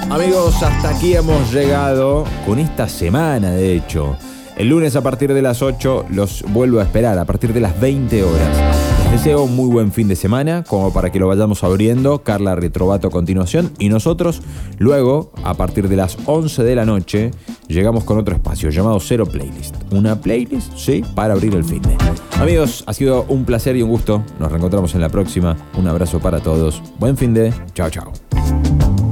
Amigos, hasta aquí hemos llegado con esta semana, de hecho. El lunes a partir de las 8 los vuelvo a esperar, a partir de las 20 horas. Les deseo un muy buen fin de semana, como para que lo vayamos abriendo. Carla Retrovato a continuación. Y nosotros, luego, a partir de las 11 de la noche, llegamos con otro espacio llamado Cero Playlist. Una playlist, sí, para abrir el fin de. Amigos, ha sido un placer y un gusto. Nos reencontramos en la próxima. Un abrazo para todos. Buen fin de. Chao, chao.